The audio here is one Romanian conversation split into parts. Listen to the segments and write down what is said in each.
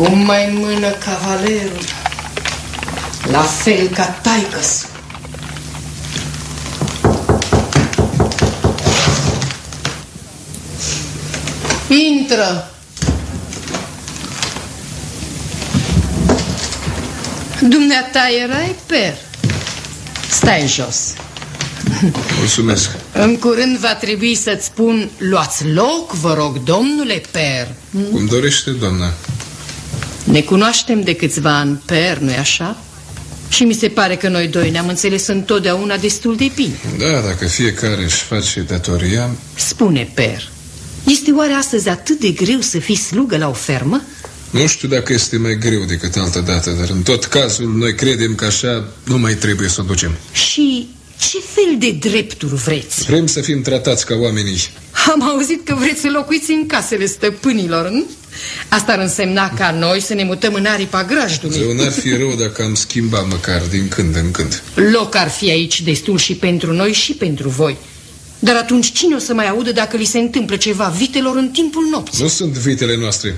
Cum mai mână cavalerul, la fel ca taică-s. Intră! Dumneata erai, Per? Stai jos. Mulțumesc. În curând va trebui să-ți spun: luați loc, vă rog, domnule Per. Cum dorește, doamna. Ne cunoaștem de câțiva ani, Per, nu-i așa? Și mi se pare că noi doi ne-am înțeles întotdeauna destul de bine. Da, dacă fiecare își face datoria. Spune, Per, este oare astăzi atât de greu să fii slugă la o fermă? Nu știu dacă este mai greu decât altă dată, dar în tot cazul noi credem că așa nu mai trebuie să o ducem. Și ce fel de drepturi vreți? Vrem să fim tratați ca oamenii. Am auzit că vreți să locuiți în casele stăpânilor, nu? Asta ar însemna ca noi să ne mutăm în aripa grajdului. Zău, n-ar fi rău dacă am schimbat măcar din când în când. Loc ar fi aici destul și pentru noi și pentru voi. Dar atunci cine o să mai audă dacă li se întâmplă ceva vitelor în timpul nopții? Nu sunt vitele noastre.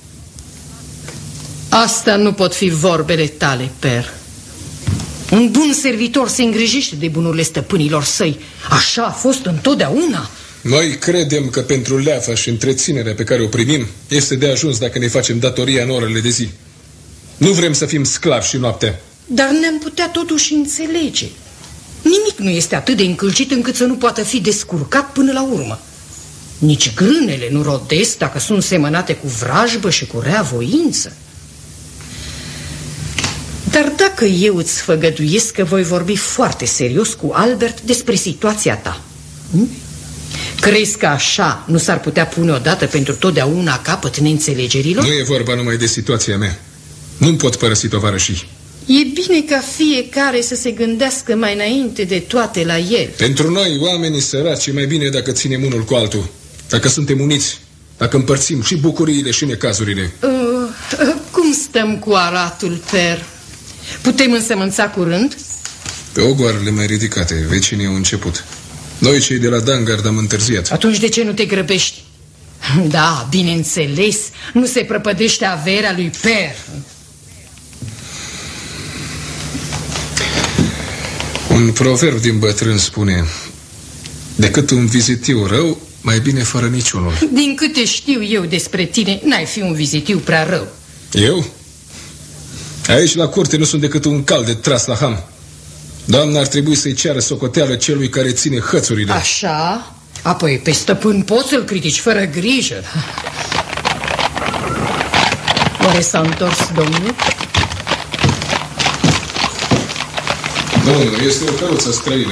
Asta nu pot fi vorbele tale, Per. Un bun servitor se îngrijește de bunurile stăpânilor săi. Așa a fost întotdeauna. Noi credem că pentru leafa și întreținerea pe care o primim este de ajuns dacă ne facem datoria în orele de zi. Nu vrem să fim sclavi și noaptea. Dar ne-am putea totuși înțelege. Nimic nu este atât de încălcit încât să nu poată fi descurcat până la urmă. Nici grânele nu rodesc dacă sunt semănate cu vrajbă și cu rea voință. Dar dacă eu îți făgăduiesc că voi vorbi foarte serios cu Albert despre situația ta, crezi că așa nu s-ar putea pune odată pentru totdeauna capăt neînțelegerilor? Nu e vorba numai de situația mea. Nu-mi pot părăsi tovarășii. E bine ca fiecare să se gândească mai înainte de toate la el. Pentru noi, oamenii săraci, e mai bine dacă ținem unul cu altul. Dacă suntem uniți, dacă împărțim și bucuriile și necazurile. Cum stăm cu aratul, Per? Putem însămânța curând? Pe ogoarele mai ridicate, vecinii au început. Noi, cei de la Dangard, am întârziat. Atunci de ce nu te grăbești? Da, bineînțeles, nu se prăpădește averea lui Per. Un proverb din bătrân spune: decât un vizitiu rău, mai bine fără niciunul. Din câte știu eu despre tine, n-ai fi un vizitiu prea rău. Eu? Aici la curte nu sunt decât un cal de tras la ham. Doamna ar trebui să-i ceară socoteală celui care ține hățurile. Așa? Apoi pe stăpân poți să-l critici fără grijă. Oare s-a întors domnul? Domnul, este o căruță străină.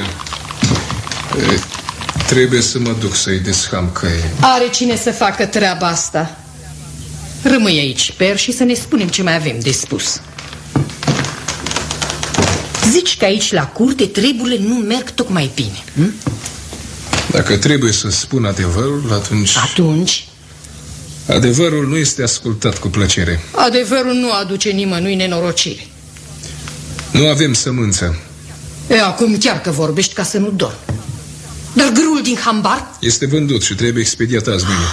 Trebuie să mă duc să-i desham căie. Are cine să facă treaba asta. Rămâi aici, Per, și să ne spunem ce mai avem de spus. Zici că aici la curte treburile nu merg tocmai bine, Dacă trebuie să spun adevărul, atunci... Atunci? Adevărul nu este ascultat cu plăcere. Adevărul nu aduce nimănui nenorocire. Nu avem sămânță. Acum chiar că vorbești ca să nu dorm. Dar grâul din hambar? Este vândut și trebuie expediat azi mâine.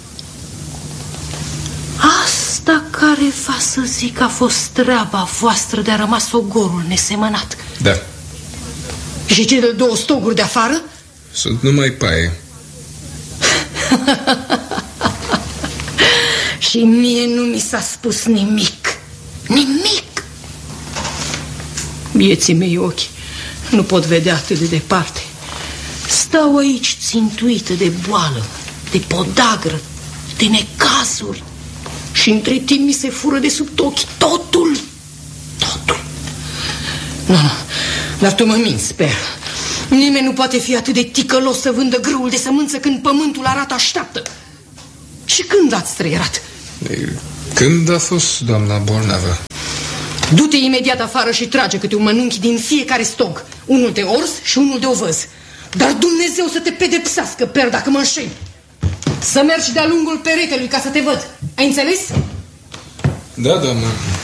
Asta care va să zic a fost treaba voastră de a rămas ogorul nesemănat. Da. Și cele 2 stoguri de afară? Sunt numai paie. Și mie nu mi s-a spus nimic. Nimic. Vieții mei ochi nu pot vedea atât de departe. Stau aici țintuită de boală, de podagră, de necazuri. Și între timp mi se fură de sub ochi totul. Totul. Nu, dar tu mă minți, Per. Nimeni nu poate fi atât de ticălos să vândă grâul de sămânță când pământul arată așteaptă. Și când ați străierat? Când a fost doamna bolnavă? Du-te imediat afară și trage câte un mănunchi din fiecare stog. Unul de ors și unul de ovăz. Dar Dumnezeu să te pedepsească, Per, dacă mă înșeli. Să mergi de-a lungul peretelui ca să te văd. Ai înțeles? Da, doamnă.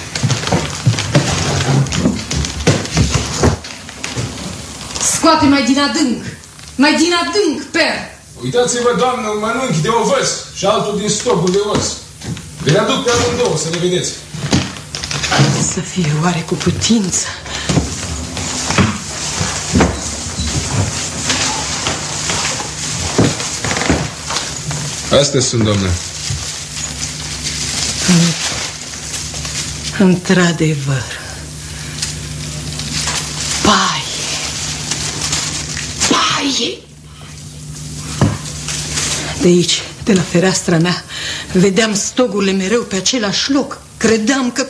Scoate mai din adânc. Mai din adânc, Per. Uitați-vă, doamnă, un mănunchi de ovăz și altul din stocul de ors. Le aduc pe amândouă să le vedeți. Să fie oare cu putință. Astea sunt, doamne. Într-adevăr. Paie. De aici, de la fereastra mea, vedeam stogurile mereu pe același loc. Credeam că...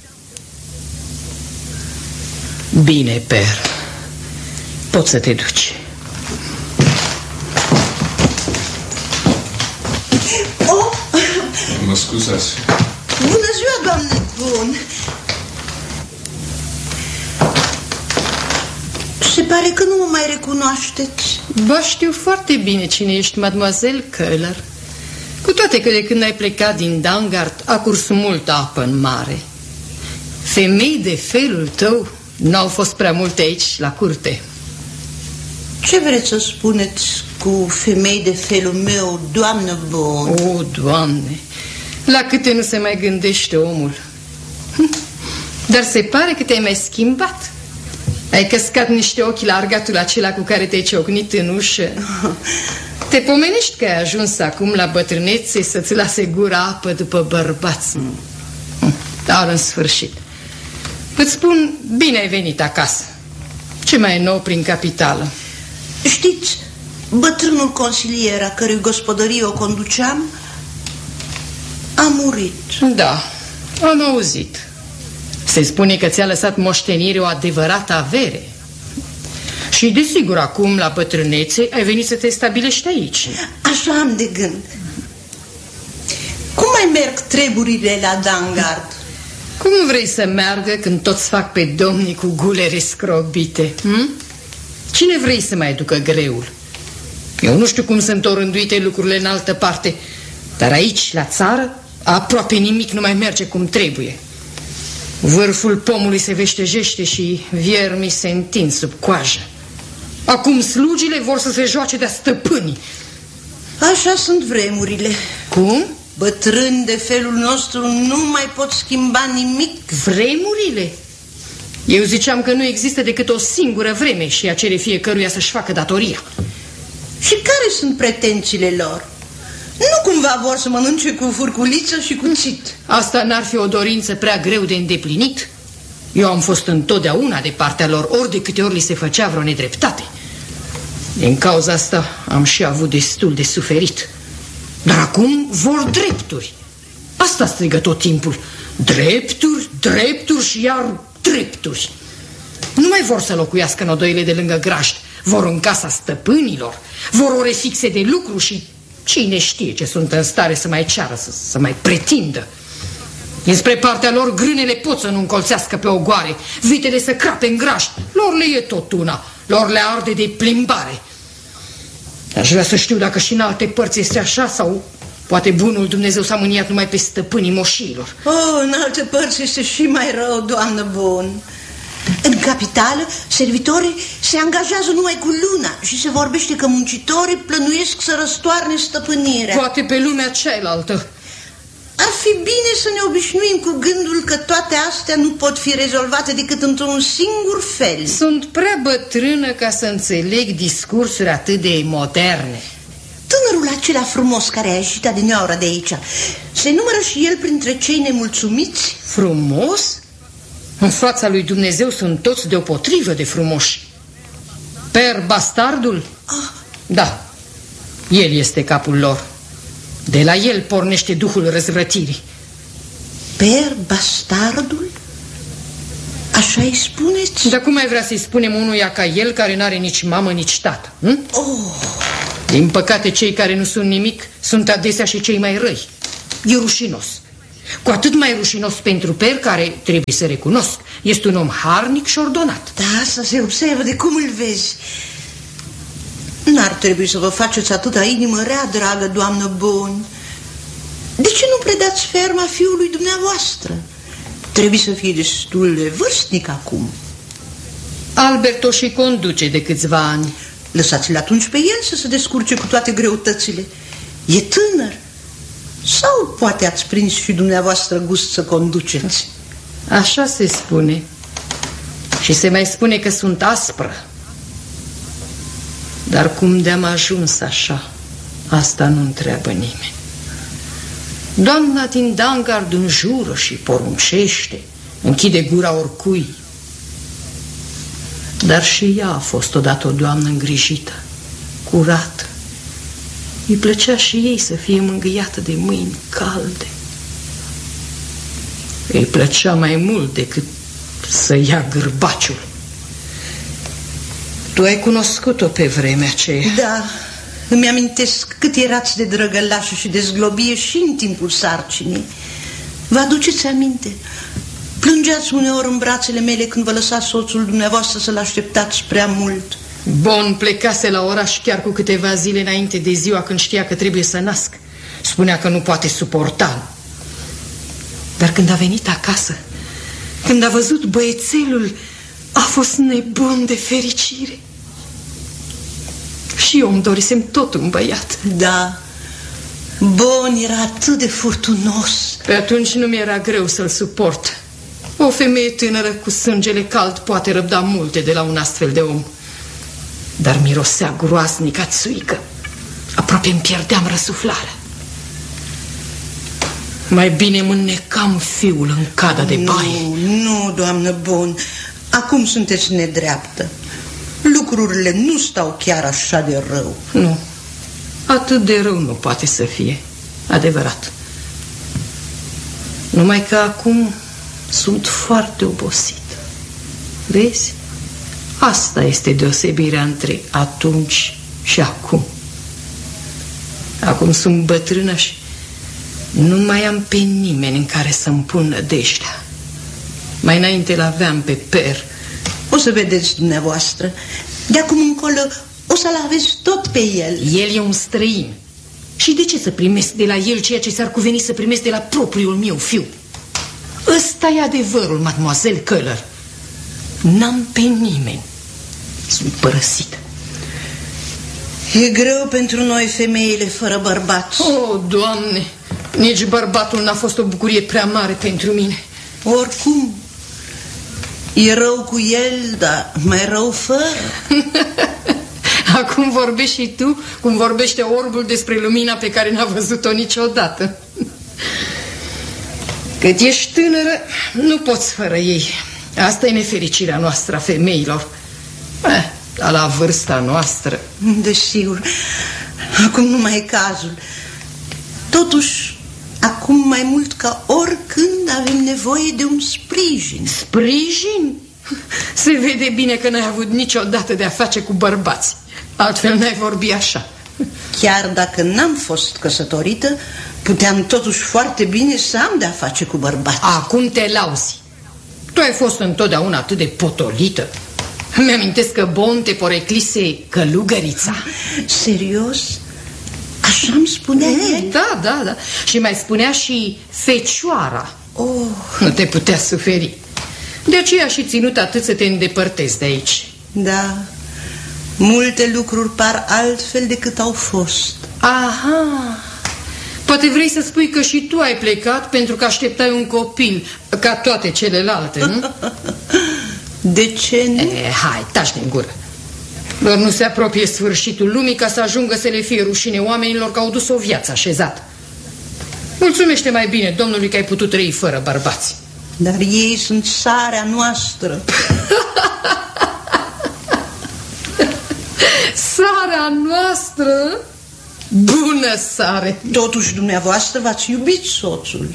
Bine, Per. Poți să te duci. Mă scuzați. Bună ziua, doamne Bun. Se pare că nu mă mai recunoașteți. Ba, știu foarte bine cine ești, mademoiselle Köhler. Cu toate că de când ai plecat din Dangard a curs multă apă în mare. Femei de felul tău n-au fost prea multe aici la curte. Ce vreți să spuneți cu femei de felul meu, doamnă Bun? O, Doamne, la câte nu se mai gândește omul. Dar se pare că te-ai mai schimbat. Ai căscat niște ochi la argatul acela cu care te-ai ciocnit în ușă. Te pomenești că ai ajuns acum la bătrânețe să-ți lase gura apă după bărbați. Dar în sfârșit îți spun, bine ai venit acasă. Ce mai e nou prin capitală? Știți, bătrânul consilier a cărui gospodărie o conduceam a murit. Da, am auzit. Se spune că ți-a lăsat moștenire o adevărată avere. Și desigur acum, la bătrânețe, ai venit să te stabilești aici. Așa am de gând. Cum mai merg treburile la Dangard? Cum vrei să meargă când toți fac pe domnii cu gulere scrobite? Cine vrei să mai ducă greul? Eu nu știu cum sunt orânduite lucrurile în altă parte, dar aici, la țară, aproape nimic nu mai merge cum trebuie. Vârful pomului se veștejește și viermii se întind sub coajă. Acum slugile vor să se joace de-a stăpânii. Așa sunt vremurile. Cum? Bătrâni de felul nostru nu mai pot schimba nimic. Vremurile? Eu ziceam că nu există decât o singură vreme și a cere fiecăruia să-și facă datoria. Și care sunt pretențiile lor? Nu cumva vor să mănânce cu furculiță și cuțit? Asta n-ar fi o dorință prea greu de îndeplinit? Eu am fost întotdeauna de partea lor, ori de câte ori li se făcea vreo nedreptate. Din cauza asta am și avut destul de suferit. Dar acum vor drepturi. Asta strigă tot timpul. Drepturi, drepturi și iar drepturi. Nu mai vor să locuiască în odoile de lângă grajd. Vor în casa stăpânilor. Vor ore fixe de lucru și cine știe ce sunt în stare să mai ceară, să mai pretindă. Dinspre partea lor grânele pot să nu încolțească pe ogoare, vitele să crape în grajd. Lor le e tot una, lor le arde de plimbare. Aș vrea să știu dacă și în alte părți este așa sau poate bunul Dumnezeu s-a mâniat numai pe stăpânii moșilor. Oh, în alte părți este și mai rău, doamnă Bun. În capitală, servitorii se angajează numai cu luna și se vorbește că muncitorii plănuiesc să răstoarne stăpânirea. Poate pe lumea cealaltă. Ar fi bine să ne obișnuim cu gândul că toate astea nu pot fi rezolvate decât într-un singur fel. Sunt prea bătrână ca să înțeleg discursuri atât de moderne. Tânărul acela frumos care a ieșit adineaură de aici, se numără și el printre cei nemulțumiți? Frumos? În fața lui Dumnezeu sunt toți deopotrivă de frumoși. Per Bastardul? Da, el este capul lor. De la el pornește duhul răzvrătirii. Per Bastardul? Așa îi spuneți? Dar cum mai vrea să-i spunem unuia ca el, care n-are nici mamă, nici tată? Din păcate, cei care nu sunt nimic sunt adesea și cei mai răi. E rușinos. Cu atât mai rușinos pentru Per, care, trebuie să recunosc, este un om harnic și ordonat. Da, asta se observă de cum îl vezi. N-ar trebui să vă faceți atâta inimă rea, dragă doamnă Bun. De ce nu predați ferma fiului dumneavoastră? Trebuie să fie destul de vârstnic acum. Albert o și conduce de câțiva ani. Lăsați-l atunci pe el să se descurce cu toate greutățile. E tânăr. Sau poate ați prins și dumneavoastră gust să conduceți? Așa se spune. Și se mai spune că sunt aspră. Dar cum de-am ajuns așa, asta nu întreabă nimeni. Doamna din Dangard înjură și poruncește, închide gura oricui. Dar și ea a fost odată o doamnă îngrijită, curată. Îi plăcea și ei să fie mângâiată de mâini calde. Îi plăcea mai mult decât să ia gârbaciul. Tu ai cunoscut-o pe vremea aceea. Da, îmi amintesc cât erați de drăgălașă și de zglobie și în timpul sarcinii. Vă aduceți aminte? Plângeați uneori în brațele mele când vă lăsa soțul dumneavoastră să-l așteptați prea mult. Bon plecase la oraș chiar cu câteva zile înainte de ziua când știa că trebuie să nască. Spunea că nu poate suporta. Dar când a venit acasă, când a văzut băiețelul, a fost nebun de fericire. Și eu îmi dorisem tot un băiat. Da, Bon era atât de furtunos. Pe atunci nu mi-era greu să-l suport. O femeie tânără cu sângele cald poate răbda multe de la un astfel de om. Dar mirosea groaznic a țuică. Aproape îmi pierdeam răsuflarea. Mai bine mă înnecam fiul în cada de baie. Nu, doamnă Bon, acum sunteți nedreaptă. Lucrurile nu stau chiar așa de rău. Nu, atât de rău nu poate să fie. Adevărat. Numai că acum sunt foarte obosită. Vezi? Asta este deosebirea între atunci și acum. Acum sunt bătrână și nu mai am pe nimeni în care să-mi pun nădejdea. Mai înainte l-aveam pe Per. O să vedeți dumneavoastră. De acum încolo o să-l aveți tot pe el. El e un străin. Și de ce să primesc de la el ceea ce s-ar cuveni să primesc de la propriul meu fiu? Ăsta e adevărul, mademoiselle Keller. N-am pe nimeni. Sunt părăsită. E greu pentru noi femeile fără bărbat. Oh, Doamne, nici bărbatul n-a fost o bucurie prea mare pentru mine. Oricum, e rău cu el, dar mai rău fără. Acum vorbești și tu cum vorbește orbul despre lumina pe care n-a văzut-o niciodată. Cât ești tânără, nu poți fără ei. Asta e nefericirea noastră a femeilor. Dar la vârsta noastră... Desigur, acum nu mai e cazul. Totuși, acum mai mult ca oricând avem nevoie de un sprijin. Sprijin? Se vede bine că n-ai avut niciodată de a face cu bărbați. Altfel n-ai vorbi așa. Chiar dacă n-am fost căsătorită, puteam totuși foarte bine să am de-a face cu bărbați. Acum te lauzi. Tu ai fost întotdeauna atât de potolită. Mi-amintesc că Bon te poreclise călugărița. Serios? Așa îmi spunea el? Da. Și mai spunea și fecioara. Nu te putea suferi. De aceea și ținut atât să te îndepărtezi de aici. Da, multe lucruri par altfel decât au fost. Aha, poate vrei să spui că și tu ai plecat pentru că așteptai un copil, ca toate celelalte, nu? De ce nu? Hai, taci din gură. Doar nu se apropie sfârșitul lumii ca să ajungă să le fie rușine oamenilor că au dus o viață așezată. Mulțumește mai bine Domnului că ai putut trăi fără bărbați. Dar ei sunt sarea noastră. Sarea noastră? Bună sare! Totuși dumneavoastră v-ați iubit soțul.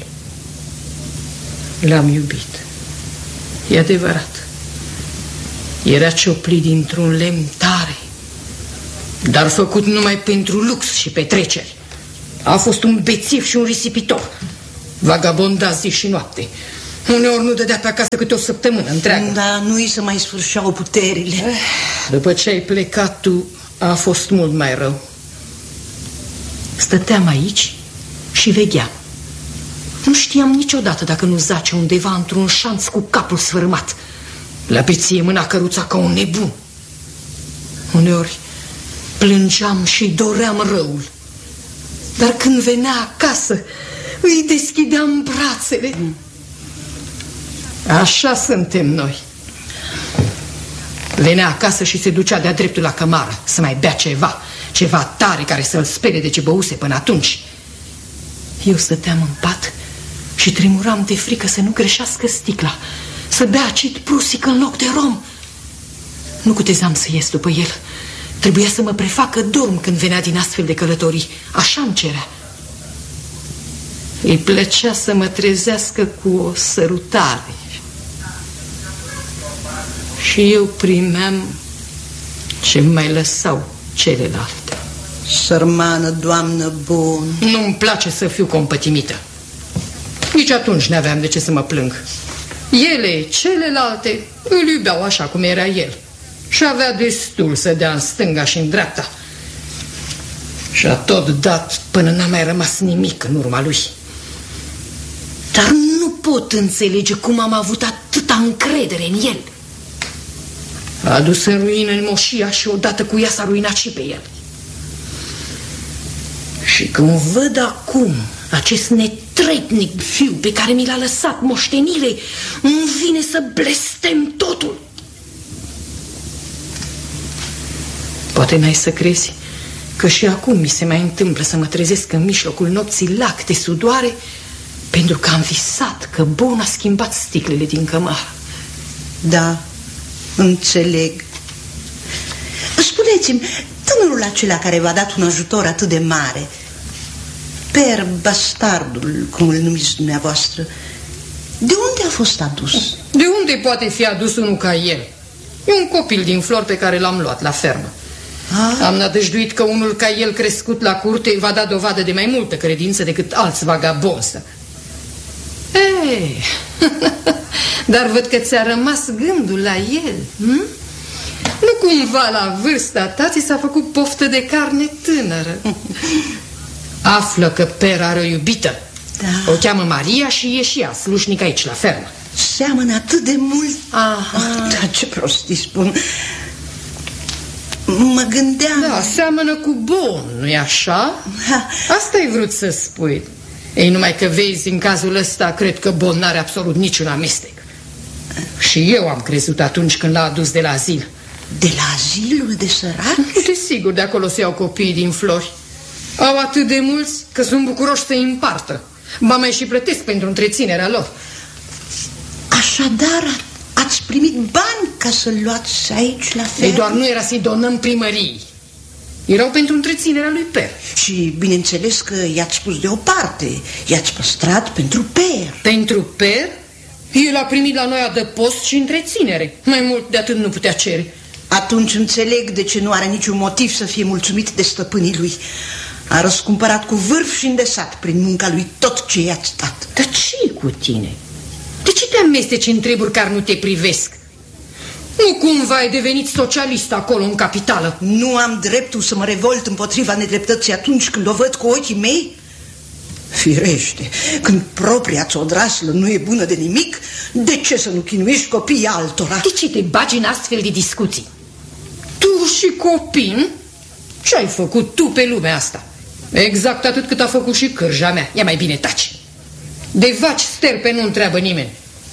L-am iubit. E adevărat. Era cioplit dintr-un lemn tare, dar făcut numai pentru lux și petreceri. A fost un bețiv și un risipitor. Vagabonda zi și noapte. Uneori nu dădea pe acasă câte o săptămână întreagă. Da, nu îi se mai sfârșeau puterile. După ce ai plecat tu, a fost mult mai rău. Stăteam aici și vegheam. Nu știam niciodată dacă nu zace undeva într-un șanț cu capul sfărâmat. La peție mâna căruța ca un nebun. Uneori plângeam și doream răul. Dar când venea acasă, îi deschideam brațele. Așa suntem noi. Venea acasă și se ducea de-a dreptul la cămară să mai bea ceva tare care să-l spere de ce băuse până atunci. Eu stăteam în pat și tremuram de frică să nu greșească sticla, să bea acid prusic în loc de rom. Nu cutezam să ies după el. Trebuia să mă prefac că dorm când venea din astfel de călătorii. Așa îmi cerea. Îi plăcea să mă trezească cu o sărutare. Și eu primeam ce mai lăsau celelalte. Sărmană doamnă bun. Nu-mi place să fiu compătimită. Nici atunci n-aveam de ce să mă plâng. Ele, celelalte, îl iubeau așa cum era el. Și avea destul să dea în stânga și în dreapta. Și-a tot dat până n-a mai rămas nimic în urma lui. Dar nu pot înțelege cum am avut atâta încredere în el. A adus în ruină în moșia și odată cu ea s-a ruinat și pe el. Și când văd acum acest netretnic fiu pe care mi l-a lăsat moștenire, îmi vine să blestem totul. Poate n-ai să crezi că și acum mi se mai întâmplă să mă trezesc în mijlocul nopții lac de sudoare pentru că am visat că Bon a schimbat sticlele din cămară. Da, înțeleg. Spuneți-mi, tânărul acela care v-a dat un ajutor atât de mare, Per Bastardul, cum îl numiți dumneavoastră, de unde a fost adus? De unde poate fi adus unul ca el? E un copil din Flor pe care l-am luat la fermă. Am nădăjduit că unul ca el crescut la curte va da dovadă de mai multă credință decât alți vagabonzi. Ei, dar văd că ți-a rămas gândul la el, Nu cumva la vârsta ta ți s-a făcut poftă de carne tânără? Află că Per are o iubită. Da. O cheamă Maria și e și ea slujnică aici la fermă. Seamănă atât de mult. Da, ce prostii spun. Mă gândeam... Da, seamănă cu Bon, nu-i așa? Asta ai vrut să spui. Ei, numai că vezi, în cazul ăsta, cred că Bon n-are absolut niciun amestec. Și eu am crezut atunci când l-a adus de la azil. De la azilul de săraci? Desigur, de acolo se iau copiii din Flori. Au atât de mulți că sunt bucuroși să-i împartă. Ba mai și plătesc pentru întreținerea lor. Așadar, ați primit bani ca să-l luați aici la fermă? Ei, doar nu era să-i donăm primării. Erau pentru întreținerea lui Per. Și bineînțeles că i-ați pus deoparte. I-ați păstrat pentru Per. Pentru Per? El a primit la noi adăpost și întreținere. Mai mult de atât nu putea cere. Atunci înțeleg de ce nu are niciun motiv să fie mulțumit de stăpânii lui. A răscumpărat cu vârf și îndesat prin munca lui tot ce i-ați dat. Dar ce-i cu tine? De ce te amesteci în treburi care nu te privesc? Nu cumva ai devenit socialist acolo în capitală? Nu am dreptul să mă revolt împotriva nedreptății atunci când o văd cu ochii mei? Firește, când propria-ți odraslă nu e bună de nimic, de ce să nu chinuiești copiii altora? De ce te bagi în astfel de discuții? Tu și copii? Ce ai făcut tu pe lumea asta? Exact atât cât a făcut și cârja mea. Ia mai bine taci. De vaci sterpe nu întreabă nimeni.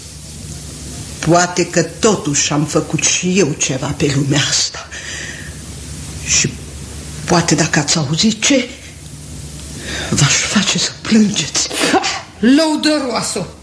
Poate că totuși am făcut și eu ceva pe lumea asta. Și poate dacă ați auzit ce, v-aș face să plângeți. Lăudăroasă!